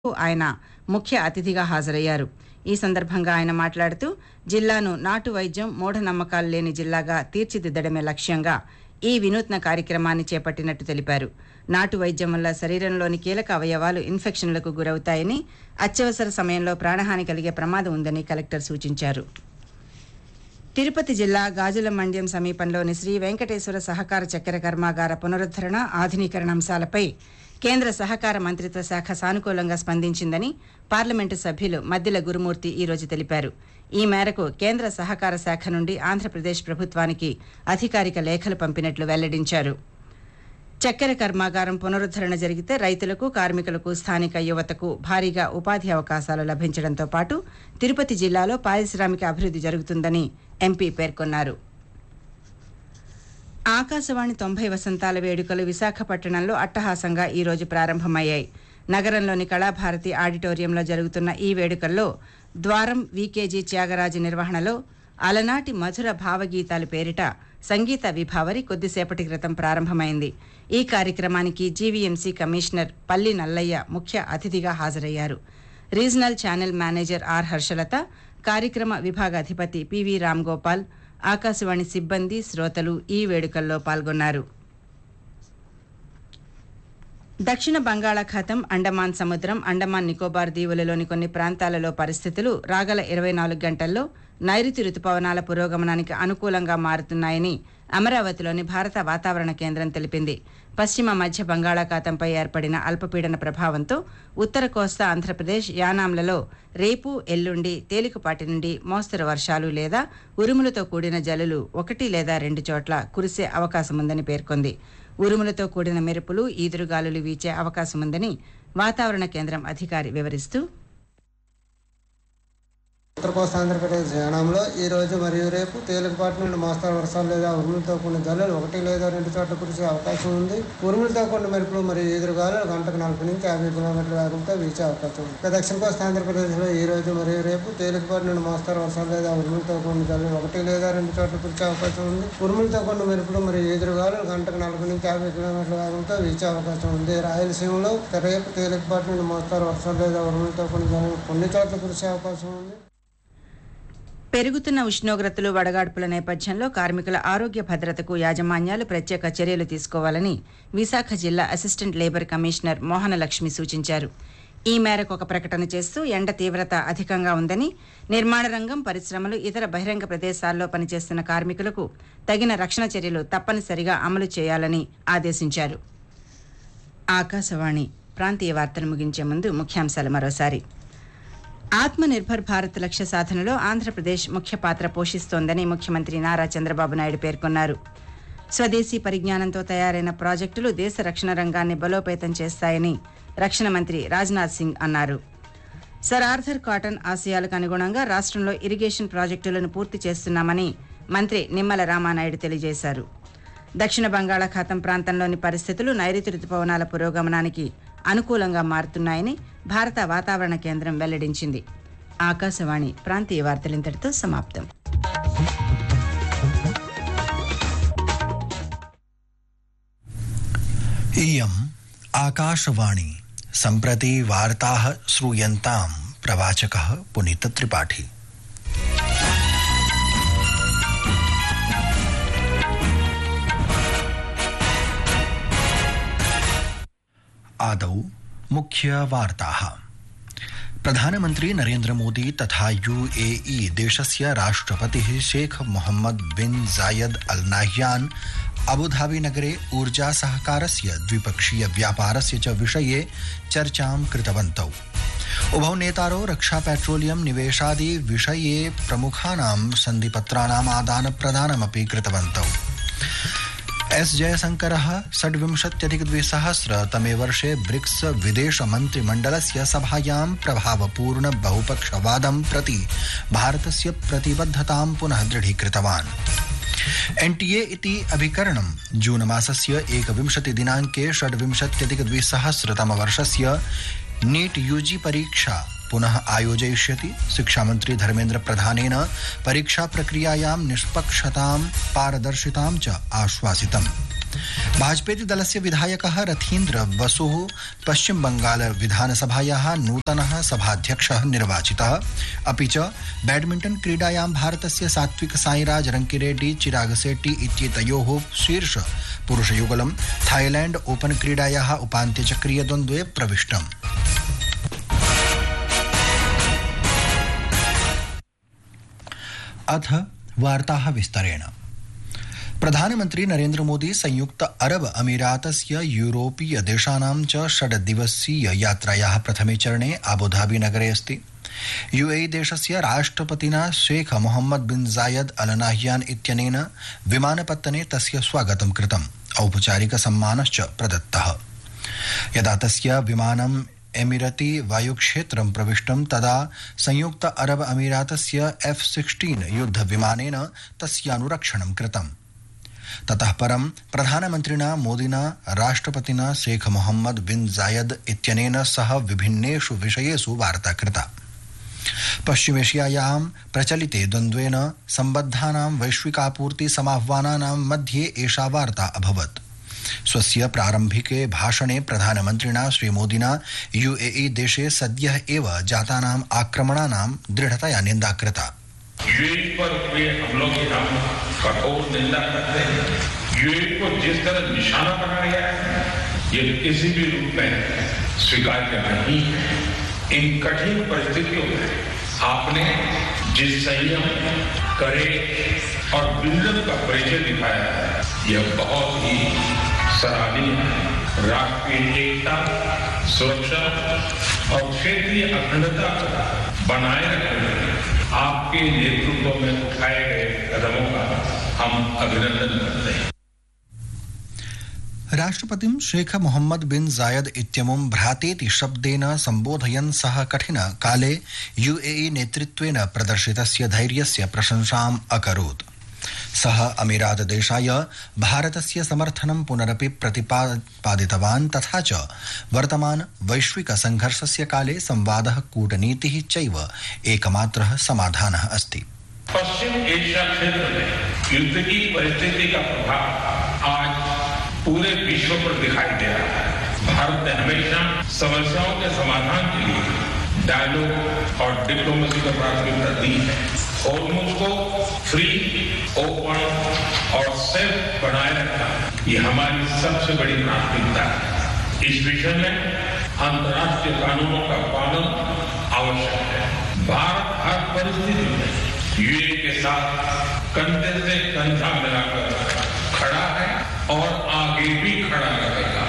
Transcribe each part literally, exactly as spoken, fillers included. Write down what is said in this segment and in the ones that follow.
ఆయన ముఖ్య అతిథిగా హాజరయ్యారు. ఈ సందర్భంగా ఆయన మాట్లాడుతూ జిల్లాను నాటు వైద్యం మూఢనమ్మకాలు లేని జిల్లాగా తీర్చిదిద్దడమే లక్ష్యంగా ఈ వినూత్న కార్యక్రమాన్ని చేపట్టినట్టు తెలిపారు. నాటు వైద్యం వల్ల శరీరంలోని కీలక అవయవాలు ఇన్ఫెక్షన్లకు గురవుతాయని, అత్యవసర సమయంలో ప్రాణహాని కలిగే ప్రమాదం ఉందని కలెక్టర్ సూచించారు. తిరుపతి జిల్లా గాజుల మండ్యం సమీపంలోని శ్రీ వెంకటేశ్వర సహకార చక్కెర కర్మాగార పునరుద్ధరణ, ఆధునీకరణ అంశాలపై కేంద్ర సహకార మంత్రిత్వ శాఖ సానుకూలంగా స్పందించిందని పార్లమెంటు సభ్యులు మద్దిల గురుమూర్తి ఈరోజు తెలిపారు. ఈ మేరకు కేంద్ర సహకార శాఖ నుండి ఆంధ్రప్రదేశ్ ప్రభుత్వానికి అధికారిక లేఖలు పంపినట్లు వెల్లడించారు. చక్కెర కర్మాగారం పునరుద్ధరణ జరిగితే రైతులకు, కార్మికులకు, స్థానిక యువతకు భారీగా ఉపాధి అవకాశాలు లభించడంతో పాటు తిరుపతి జిల్లాలో పారిశ్రామిక అభివృద్ధి జరుగుతుందని ఎంపీ పేర్కొన్నారు. ఆకాశవాణి తొంభై వసంతాల వేడుకలు విశాఖపట్టణంలో అట్టహాసంగా ఈరోజు ప్రారంభమయ్యాయి. నగరంలోని కళాభారతి ఆడిటోరియంలో జరుగుతున్న ఈ వేడుకల్లో ద్వారం వీకేజీ త్యాగరాజు నిర్వహణలో అలనాటి మధుర భావగీతాలు పేరిట సంగీత విభావరి కొద్దిసేపటి క్రితం ప్రారంభమైంది. ఈ కార్యక్రమానికి జీవీఎంసీ కమిషనర్ పల్లి నల్లయ్య ముఖ్య అతిథిగా హాజరయ్యారు. Regional channel manager are Harshalatha, కార్యక్రమ విభాగ అధిపతి పివి రామ్ గోపాల్, ఆకాశవాణి సిబ్బంది, శ్రోతలు ఈ వేడుకల్లో పాల్గొన్నారు. దక్షిణ బంగాళాఖాతం, అండమాన్ సముద్రం, అండమాన్ నికోబార్ దీవులలోని కొన్ని ప్రాంతాలలో పరిస్థితులు రాగల ఇరవై నాలుగు గంటల్లో నైరుతి రుతుపవనాల పురోగమనానికి అనుకూలంగా మారుతున్నాయని అమరావతిలోని భారత వాతావరణ కేంద్రం తెలిపింది. పశ్చిమ మధ్య బంగాళాఖాతంపై ఏర్పడిన అల్పపీడన ప్రభావంతో ఉత్తర కోస్తా ఆంధ్రప్రదేశ్, యానాంలలో రేపు, ఎల్లుండి తేలికపాటి నుండి మోస్తరు వర్షాలు లేదా ఉరుములతో కూడిన జల్లులు ఒకటి లేదా రెండు చోట్ల కురిసే అవకాశముందని పేర్కొంది. ఉరుములతో కూడిన మెరుపులు, ఈదురుగాలులు వీచే అవకాశముందని వాతావరణ కేంద్రం అధికారి వివరిస్తూ, ఉత్తర కోస్తా ఆంధ్రప్రదేశ్ యానాంలో ఈ రోజు మరియు రేపు తేలికపాటి నుండి మోస్తరు వర్షాలు లేదా ఉరుములతో కూడిన జల్లులు ఒకటి లేదా రెండు చోట్ల కురిసే అవకాశం ఉంది. ఉరుములతో కూడిన మెరుపులు మరియు ఎదురుగాలు గంటకు నలభై నుంచి యాభై కిలోమీటర్ల వేగంతో వీచే అవకాశం ఉంది. దక్షిణ కోస్తా ఆంధ్రప్రదేశ్లో ఈ రోజు మరియు రేపు తేలికపాటి నుండి మోస్తరు వర్షాలు లేదా ఉరుములతో కూడిన జల్లులు ఒకటి లేదా రెండు చోట్ల కురిసే అవకాశం ఉంది. ఉరుములతో కూడిన మెరుపులు మరియు ఎదురుగాలు గంటకు నలభై నుంచి యాభై కిలోమీటర్ల వేగంతో వీచే అవకాశం ఉంది. రాయలసీమలో రేపు తేలికపాటి నుండి మోస్తరు వర్షాలు లేదా ఉరుములతో కూడిన జల్లులు కొన్ని చోట్ల కురిసే అవకాశం ఉంది. పెరుగుతున్న ఉష్ణోగ్రతలు, వడగాడ్పుల నేపథ్యంలో కార్మికుల ఆరోగ్య భద్రతకు యాజమాన్యాలు ప్రత్యేక చర్యలు తీసుకోవాలని విశాఖ జిల్లా అసిస్టెంట్ లేబర్ కమిషనర్ మోహనలక్ష్మి సూచించారు. ఈ మేరకు ఒక ప్రకటన చేస్తూ ఎండ తీవ్రత అధికంగా ఉందని, నిర్మాణ రంగం, పరిశ్రమలు, ఇతర బహిరంగ ప్రదేశాల్లో పనిచేస్తున్న కార్మికులకు తగిన రక్షణ చర్యలు తప్పనిసరిగా అమలు చేయాలని ఆదేశించారు. ఆకాశవాణి ప్రాంతీయ వార్తలు ముగించే ముందు ముఖ్యాంశాలు మరోసారి. ఆత్మ నిర్భర్ భారత్ లక్ష్య సాధనలో ఆంధ్రప్రదేశ్ ముఖ్య పాత్ర పోషిస్తోందని ముఖ్యమంత్రి నారా చంద్రబాబు నాయుడు పేర్కొన్నారు. స్వదేశీ పరిజ్ఞానంతో తయారైన ప్రాజెక్టులు దేశ రక్షణ రంగాన్ని బలోపేతం చేస్తాయని రక్షణ మంత్రి రాజ్నాథ్ సింగ్ అన్నారు. సర్ ఆర్థర్ కాటన్ ఆశయాలకు అనుగుణంగా రాష్ట్రంలో ఇరిగేషన్ ప్రాజెక్టులను పూర్తి చేస్తున్నామని మంత్రి నిమ్మల రామానాయుడు తెలియజేశారు. దక్షిణ బంగాళాఖాతం ప్రాంతంలోని పరిస్థితులు నైరుతి రుతుపవనాల పురోగమనానికి అనుకూలంగా మారుతున్నాయని భారత వాతావరణ కేంద్రం వెల్లడించింది. ఆకాశవాణి ప్రాంతీయ వార్తలింతటితో సమాప్తం. इयम् आकाशवाणी सम्प्रति वार्ताः श्रूयन्तां प्रवाचकः पुनीत त्रिपाठी। आदौ मुख्य वार्ताः। प्रधानमन्त्री नरेन्द्र मोदी तथा यूएई देशस्य राष्ट्रपतिः शेख मोहम्मद बिन जायद अल नाह्यान अबुधाबी नगरे ऊर्जा सहकारस्य द्विपक्षीय व्यापारस्य च विषये चर्चां कृतवन्तौ। उभौ नेतारौ रक्षा, पेट्रोलियम, निवेशादि विषये प्रमुखानां सन्धिपत्राणाम् आदान प्रदानमपि कृतवन्तौ। एस जयशंकरः षड्विंशत्यधिक द्विसहस्रतमे वर्षे ब्रिक्स विदेश मन्त्रिमण्डलस्य सभायां प्रभावपूर्ण बहुपक्षवादं प्रति भारतस्य प्रतिबद्धतां पुनः दृढीकृतवान्। एनटीए इति अभिकरणं जून मासस्य एकविंशति दिनाङ्के षड्विंशत्यधिक द्विसहस्रतमवर्षस्य नीट यूजी परीक्षा पुनः आयोजयिष्यति। शिक्षामन्त्री धर्मेन्द्र प्रधानेन परीक्षा प्रक्रियायां निष्पक्षतां, पारदर्शितां च आश्वासितम्। भाजपेति दलस्य विधायकः रथीन्द्र बसुः पश्चिम बंगाल विधानसभायाः नूतनः सभाध्यक्षः निर्वाचितः। अपि च बैडमिण्टन् क्रीडायां भारतस्य सात्विक साईराज रंकिरेड्डी चिराग शेट्टी इत्येतयोः शीर्ष पुरुषयुगलं थाईलैंड ओपन क्रीडायाः उपान्त्यचक्रीय द्वन्द्वे प्रविष्टम्। अथ वार्ताः विस्तरेण। प्रधानमन्त्री नरेन्द्र मोदी संयुक्त अरब अमीरातस्य यूरोपीय देशानां च षड्दिवसीय यात्रायाः प्रथमे चरणे आबुधाबी नगरे अस्ति। यूएई देशस्य राष्ट्रपतिना शेख मोहम्मद बिन जायद अल नाह्यान इत्यनेन विमानपत्तने तस्य स्वागतं कृतम्। औपचारिक सम्मानश्च प्रदत्तः। यदा तस्य विमानम् एमिरती वायुक्षेत्रं प्रविष्टं तदा संयुक्त अरब अमीरातस्य एफ सिक्सटीन युद्ध विमानेन तस्यानुरक्षणं कृतम्। ततः परं प्रधानमन्त्रिणा मोदिना राष्ट्रपतिना शेख मोहम्मद बिन जायद इत्यनेन सह विभिन्नेषु विषयेषु वार्ता कृता। पश्चिमेशियायां प्रचलिते द्वन्द्वेन सम्बद्धानां वैश्विकापूर्ति समाह्वानानां मध्ये एषा वार्ता अभवत्। स्वस्य प्रारम्भिके भाषणे प्रधानमन्त्रिणा श्रीमोदिना यूएई देशे सद्यः एव जातानाम् आक्रमणानां दृढ़तया निन्दा कृता। यूएई पर हुए हमलों की हम कठोर निंदा करते हैं। यूएई को जिस तरह निशाना बनाया गया है ये किसी भी रूप में स्वीकार्य नहीं है। इन कठिन परिस्थितियों में आपने जिस संयम, करेज और विजन का परिचय दिखाया है यह बहुत ही सराहनीय है। राष्ट्रीय एकता, सुरक्षा और क्षेत्रीय अखंडता बनाए रखने में आपके नेतृत्व में उठाए गए कदमों का हम अभिनंदन करते हैं। राष्ट्रपतिं शेख मोहम्मद बिन जायद इत्यमुं भ्रातेति शब्देन सम्बोधयन् सः कठिन काले यूएई नेतृत्वेन प्रदर्शितस्य धैर्यस्य प्रशंसाम् अकरोत्। सः अमीरात देशाय भारतस्य समर्थनं पुनरपि प्रतिपादितवान् तथा च वर्तमान वैश्विक संघर्षस्य काले संवादः, कूटनीतिः चैव एकमात्रः समाधानः अस्ति। पश्चिम एशिया क्षेत्र में युद्ध की परिस्थिति का प्रभाव आज पूरे विश्व पर दिखाई दे रहा है। भारत ने हमेशा समस्याओं के समाधान के लिए डायलॉग और डिप्लोमेसी को प्राथमिकता दी है। हॉर्मुज़ को फ्री, ओपन और सेफ बनाए रखना ये हमारी सबसे बड़ी प्राथमिकता है। इस विषय में अंतर्राष्ट्रीय कानूनों का पालन आवश्यक है। भारत हर परिस्थिति में यूएई के साथ कंधे से कंधा मिलाकर खड़ा है और आगे भी खड़ा रहेगा।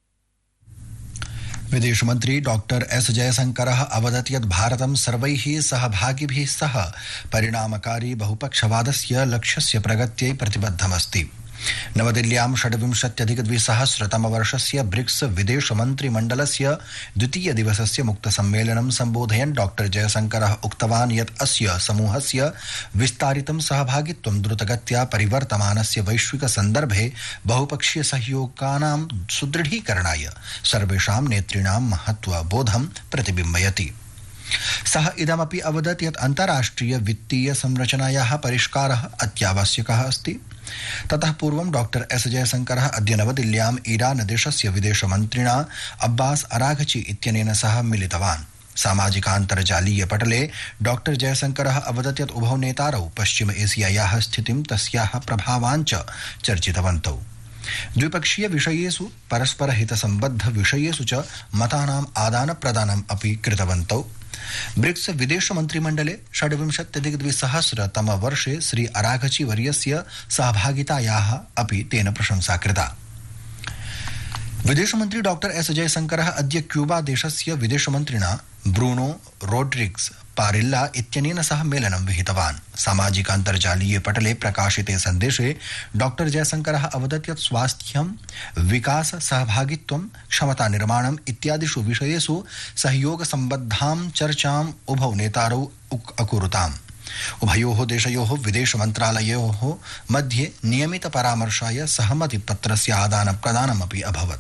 विदेश मंत्री डॉक्टर एस जयशंकरः अवदत् यत् भारतं सर्वैः सहभागिभिः सह परिणामकारी बहुपक्षवादस्य लक्ष्यस्य प्रगत्यै प्रतिबद्धमस्ति। नवदिल्ल्यां षड्विंशत्यधिकद्विसहस्रतमवर्षस्य ब्रिक्स विदेशमन्त्रिमण्डलस्य द्वितीय दिवसस्य मुक्तसम्मेलनं सम्बोधयन् डॉक्टर जयशंकरः उक्तवान् यत् अस्य समूहस्य विस्तारितं सहभागित्वं द्रुतगत्या परिवर्तमानस्य वैश्विक सन्दर्भे बहुपक्षीय सहयोगानां सुदृढीकरणाय सर्वेषां नेतॄणां महत्वबोधं प्रतिबिम्बयति। सः इदमपि अवदत् यत् अन्ताराष्ट्रिय वित्तीय संरचनायाः परिष्कारः अत्यावश्यकः अस्ति। ततः पूर्वं डॉक्टर एस जयशंकरः अद्य नवदिल्ल्यां ईरान देशस्य विदेशमन्त्रिणा अब्बास अराघची इत्यनेन सह मिलितवान्। सामाजिकान्तर्जालीय पटले डॉक्टर जयशंकरः अवदत् यत् उभौ नेतारौ पश्चिम एशियायाः स्थितिं, तस्याः प्रभावान् च चर्चितवन्तौ। द्विपक्षीय विषयेषु परस्पर हितसम्बद्ध विषयेषु च मतानाम् आदान प्रदानम् अपि कृतवन्तौ। ब्रिक्स विदेश मन्त्रिमण्डले षड्विंशत्यधिकद्विसहस्रतम वर्षे श्री अराघची वर्यस्य सहभागितायाः अपि तेन प्रशंसा कृता। विदेशमन्त्री डॉक्टर एस जयशंकरः अद्य क्यूबा देशस्य विदेशमन्त्रिणा ब्रूनो रोड्रिग्स पारिल्ला इत्यनेन सह मेलनं विहितवान्। सामाजिकान्तर्जालीय पटले प्रकाशिते सन्देशे डॉक्टर जयशंकरः अवदत् यत् स्वास्थ्यं, विकास, सहभागित्वं, क्षमता निर्माणम् इत्यादिषु विषयेषु सहयोगसम्बद्धां चर्चाम् उभौ नेतारौ अकुरुताम्। उभयोः देशयोः विदेश मन्त्रालयोः मध्ये नियमित परामर्शाय सहमतिपत्रस्य आदानप्रदानमपि अभवत्।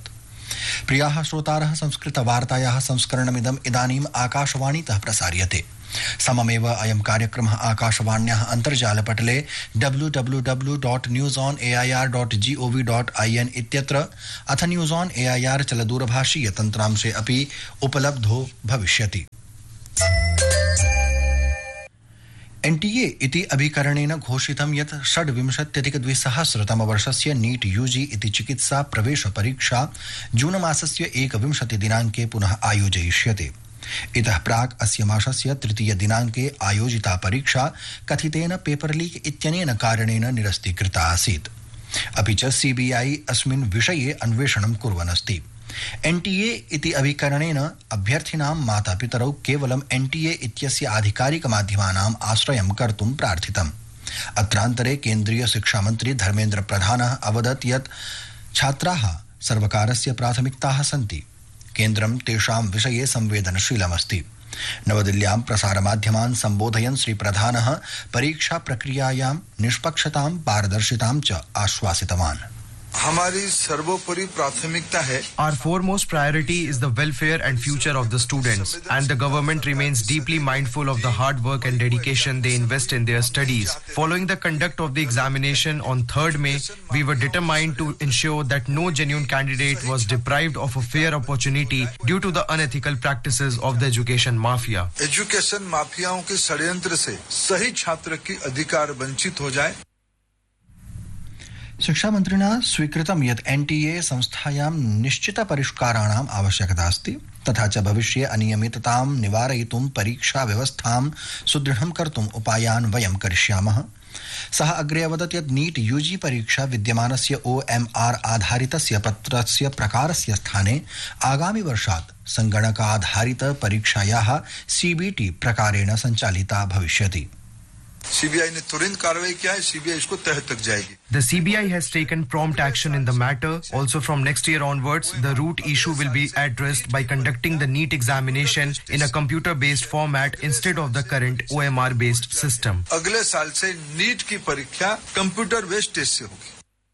प्रियाः श्रोतारः, संस्कृतवार्तायाः संस्करणमिदम् इदानीम् आकाशवाणीतः प्रसार्यते। सममेव अयं कार्यक्रमः आकाशवाण्याः अन्तर्जालपटले W W W dot news on A I R dot G O V dot I N इत्यत्र अथ news on A I R चलदूरभाषीय तन्त्रांशे अपि उपलब्धो भविष्यति। एनटीए इति अभिकरणेन घोषितं यत् षड्विंशत्यधिकद्विसहस्रतमवर्षस्य नीट यूजी इति चिकित्सा प्रवेश परीक्षा जूनमासस्य एकविंशतिदिनाङ्के पुनः आयोजयिष्यते। इतः प्राक् अस्य मासस्य तृतीयदिनाङ्के आयोजिता परीक्षा कथितेन पेपर लीक इत्यनेन कारणेन निरस्तीकृता आसीत्। अपि च सीबीआई अस्मिन् विषये अन्वेषणं कुर्वन्नस्ति। एनटीए इति अभिकरणेन अभ्यर्थिनां मातापितरौ केवलं एनटीए इत्यस्य आधिकारिकमाध्यमानाम् आश्रयं कर्तुं प्रार्थितम्। अत्रान्तरे केन्द्रीय शिक्षामन्त्री धर्मेन्द्र प्रधानः अवदत् यत् छात्राः सर्वकारस्य प्राथमिकताः सन्ति। केन्द्रं तेषां विषये संवेदनशीलमस्ति। नवदिल्ल्यां प्रसारमाध्यमान् सम्बोधयन् श्री प्रधानः परीक्षा प्रक्रियायां निष्पक्षतां पारदर्शितां च आश्वासितवान्। हमारी सर्वोपरि प्राथमिकता है। Our foremost priority is the welfare and future of the students, and the government remains deeply mindful of the hard work and dedication they invest in their studies. Following the conduct of the examination on third May, we were determined to ensure that no genuine candidate was deprived of a fair opportunity due to the unethical practices of the education mafia. Education माफियाओं के षड्यंत्र से सही छात्र की अधिकार वंचित हो जाए। शिक्षामन्त्रिणा स्वीकृतं यत् एनटीए संस्थायां निश्चितपरिष्काराणाम् आवश्यकता अस्ति, तथा च भविष्ये अनियमिततां निवारयितुं परीक्षा व्यवस्थां सुदृढं कर्तुम् उपायान् वयं करिष्यामः। सः अग्रे अवदत् यत् नीट यूजी परीक्षा विद्यमानस्य ओ एम आर आधारितस्य पत्रस्य प्रकारस्य स्थाने आगामि वर्षात् संगणकाधारित परीक्षायाः सीबीटी प्रकारेण सञ्चालिता भविष्यति। सीबीआई ने तुरंत कार्रवाई किया है, सीबीआई इसको तह तक जाएगी। The C B I has taken prompt action in the matter. Also from next year onwards, the root issue will be addressed by conducting the NEET examination in a computer-based format instead of the current O M R-based system. अगले साल से NEET की परीक्षा computer based test से होगी।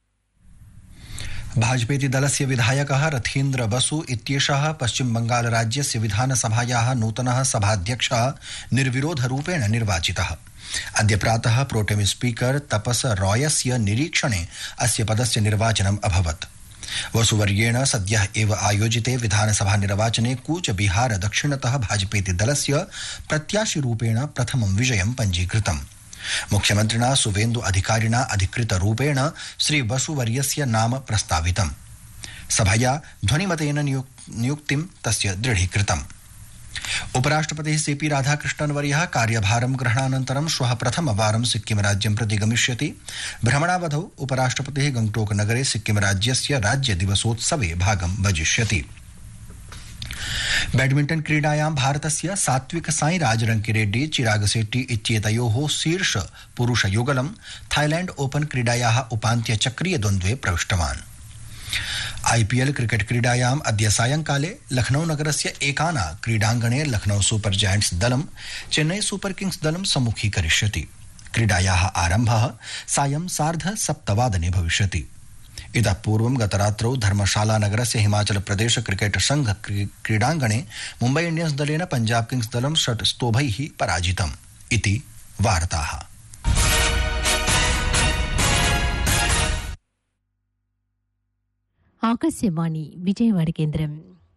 भाजपेति दलस्य विधायकः रथीन्द्र बसु इत्येषः पश्चिम बंगाल राज्यस्य विधानसभायाः नूतनः सभाध्यक्षः निर्विरोधरूपेण निर्वाचितः। अद्य प्रातः प्रोटेम स्पीकर तपस रॉयस्य निरीक्षणे अस्य पदस्य निर्वाचनम् अभवत्। वसुवर्येण सद्यः एव आयोजिते विधानसभा निर्वाचने कूच बिहार दक्षिणतः भाजपेति दलस्य प्रत्याशिरूपेण प्रथमं विजयं पञ्जीकृतम्। मुख्यमन्त्रिणा सुवेन्दु अधिकारिणा अधिकृतरूपेण श्री बसुवर्यस्य नाम प्रस्तावितम्। सभया ध्वनिमतेन नियुक्तिं तस्य दृढीकृतम्। उपराष्ट्रपतिः सीपी राधाकृष्णन् वर्यः कार्यभारं ग्रहणानन्तरं श्वः प्रथमवारं सिक्किम राज्यं प्रति गमिष्यति। भ्रमणावधौ उपराष्ट्रपतिः गंगटोक नगरे सिक्किम राज्यस्य राज्य दिवसोत्सवे भागं भजिष्यति। बैडमिंटन क्रीडायां भारतस्य सात्विक साईराज रंकिरेड्डी चिराग शेट्टी इत्येतयोः शीर्ष पुरुषयुगलं थाईलैंड ओपन क्रीडायाः उपान्त्यचक्रीय द्वन्द्वे प्रविष्टवान्। आईपीएल क्रिकेट क्रीडायाम् अद्य सायंकाले लखनऊ नगरस्य एकाना क्रीडाङ्गणे लखनऊ सुपर जायंट्स दलं चेन्नई सुपर किंग्स दलं सम्मुखीकरिष्यति। क्रीडायाः आरम्भः सायं सार्ध सप्तवादने भविष्यति। इतः पूर्वं गतरात्रौ धर्मशाला नगरस्य हिमाचल प्रदेश क्रिकेट संघ क्रीडाङ्गणे मुम्बै इंडियंस दलेन पंजाब किंग्स दलं षट् स्तोभैः पराजितम् इति वार्ताः। ఆకాశవాణి విజయవాడ కేంద్రం.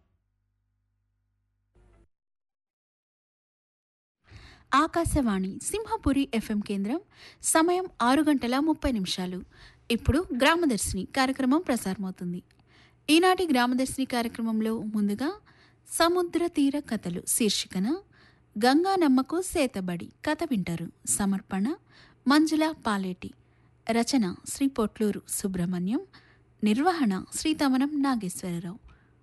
ఆకాశవాణి సింహపురి ఎఫ్ఎం కేంద్రం. సమయం ఆరు గంటల ముప్పై నిమిషాలు. ఇప్పుడు గ్రామదర్శిని కార్యక్రమం ప్రసారమవుతుంది. ఈనాటి గ్రామదర్శిని కార్యక్రమంలో ముందుగా సముద్ర తీర కథలు శీర్షికన గంగా నమ్మకు సేతబడి కథ వింటారు. సమర్పణ మంజుల పాలేటి. రచన శ్రీ పొట్లూరు సుబ్రహ్మణ్యం. నిర్వహణ శ్రీతమనం నాగేశ్వరరావు.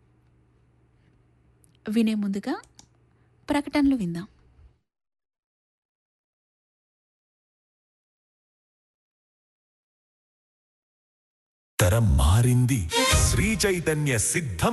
వినే ముందుగా ప్రకటనలు విందాం. తరం మారింది. శ్రీ చైతన్య సిద్ధం